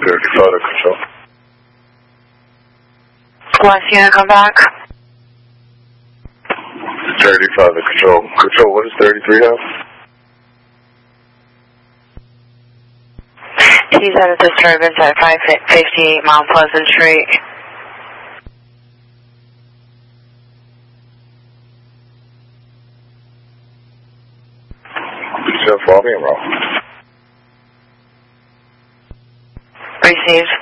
to control. West unit, come back. 35 to control. Control, what does 33 have? He's at a disturbance at 558 Mount Pleasant Street. Detail 12 being wrong. Received.